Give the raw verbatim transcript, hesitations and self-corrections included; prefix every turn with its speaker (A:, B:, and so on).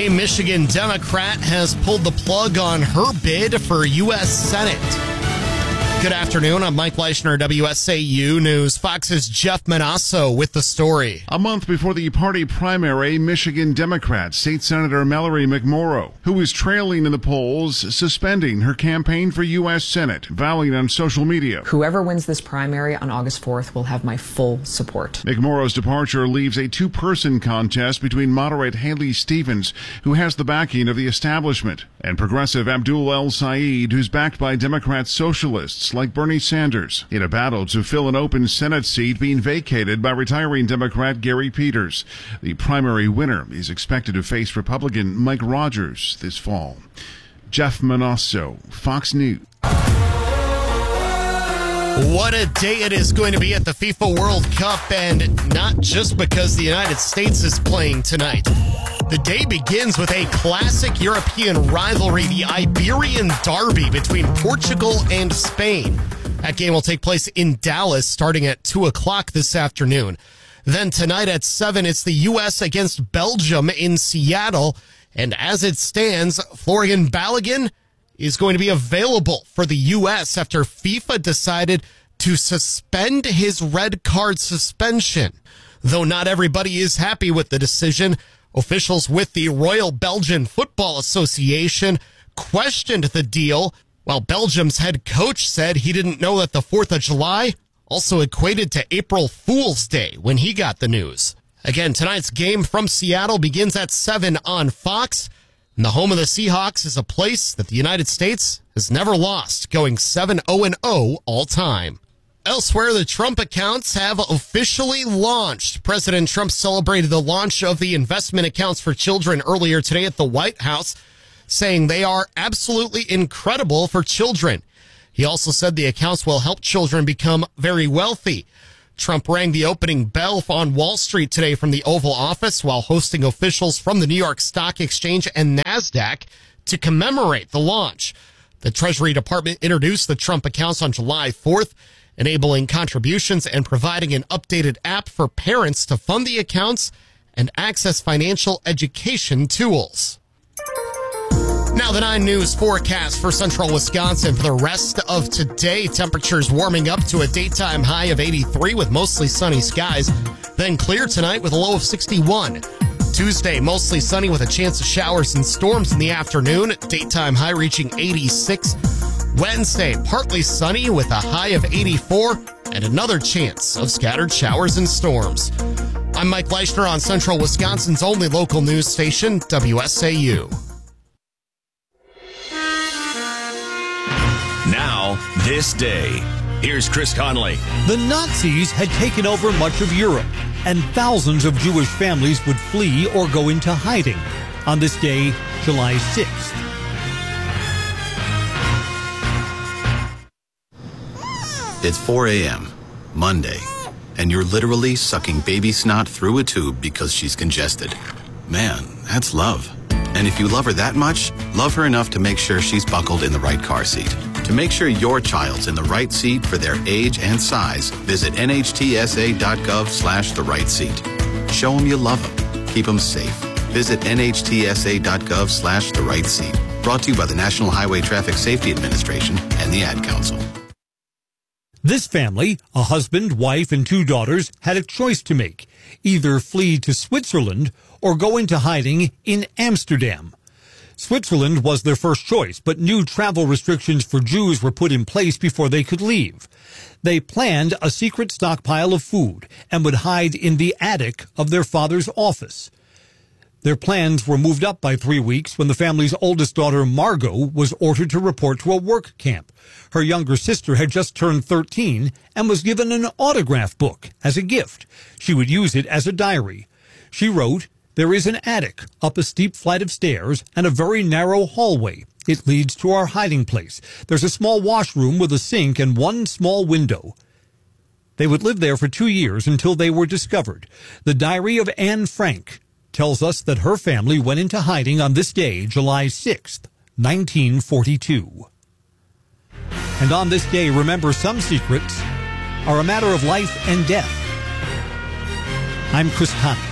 A: A Michigan Democrat has pulled the plug on her bid for U S Senate. Good afternoon. I'm Mike Leishner, W S A U News. Fox's Jeff Manasso with the story.
B: A month before the party primary, Michigan Democrat State Senator Mallory McMorrow, who is trailing in the polls, suspending her campaign for U S Senate, vowing on social media.
C: Whoever wins this primary on August fourth will have my full support.
B: McMorrow's departure leaves a two-person contest between moderate Haley Stevens, who has the backing of the establishment, and progressive Abdul El Sayed, who's backed by Democrat socialists like Bernie Sanders, in a battle to fill an open Senate seat being vacated by retiring Democrat Gary Peters. The primary winner is expected to face Republican Mike Rogers this fall. Jeff Manasso, Fox News.
A: What a day it is going to be at the FIFA World Cup, and not just because the United States is playing tonight. The day begins with a classic European rivalry, the Iberian Derby between Portugal and Spain. That game will take place in Dallas starting at two o'clock this afternoon. Then tonight at seven, it's the U S against Belgium in Seattle. And as it stands, Florian Balogun is going to be available for the U S after FIFA decided to suspend his red card suspension. Though not everybody is happy with the decision, officials with the Royal Belgian Football Association questioned the deal, while Belgium's head coach said he didn't know that the fourth of July also equated to April Fool's Day when he got the news. Again, tonight's game from Seattle begins at seven on Fox. And the home of the Seahawks is a place that the United States has never lost, going seven oh and oh all time. Elsewhere, the Trump accounts have officially launched. President Trump celebrated the launch of the investment accounts for children earlier today at the White House, saying they are absolutely incredible for children. He also said the accounts will help children become very wealthy. Trump rang the opening bell on Wall Street today from the Oval Office while hosting officials from the New York Stock Exchange and NASDAQ to commemorate the launch. The Treasury Department introduced the Trump accounts on July fourth, enabling contributions and providing an updated app for parents to fund the accounts and access financial education tools. Now the nine News forecast for central Wisconsin for the rest of today. Temperatures warming up to a daytime high of eighty-three with mostly sunny skies. Then clear tonight with a low of sixty-one. Tuesday, mostly sunny with a chance of showers and storms in the afternoon. Daytime high reaching eighty-six. Wednesday, partly sunny with a high of eighty-four and another chance of scattered showers and storms. I'm Mike Leishner on Central Wisconsin's only local news station, W S A U.
D: Now, this day. Here's Chris Conley.
E: The Nazis had taken over much of Europe, and thousands of Jewish families would flee or go into hiding on this day, July sixth.
F: It's four a.m., Monday, and you're literally sucking baby snot through a tube because she's congested. Man, that's love. And if you love her that much, love her enough to make sure she's buckled in the right car seat. To make sure your child's in the right seat for their age and size, visit nhtsa.gov slash the right seat. Show them you love them. Keep them safe. Visit nhtsa.gov slash the right seat. Brought to you by the National Highway Traffic Safety Administration and the Ad Council.
E: This family, a husband, wife, and two daughters, had a choice to make. Either flee to Switzerland or go into hiding in Amsterdam. Switzerland was their first choice, but new travel restrictions for Jews were put in place before they could leave. They planned a secret stockpile of food and would hide in the attic of their father's office. Their plans were moved up by three weeks when the family's oldest daughter, Margot, was ordered to report to a work camp. Her younger sister had just turned thirteen and was given an autograph book as a gift. She would use it as a diary. She wrote, "There is an attic up a steep flight of stairs and a very narrow hallway. It leads to our hiding place. There's a small washroom with a sink and one small window." They would live there for two years until they were discovered. The diary of Anne Frank tells us that her family went into hiding on this day, July sixth, nineteen forty-two. And on this day, remember, some secrets are a matter of life and death. I'm Chris Conley.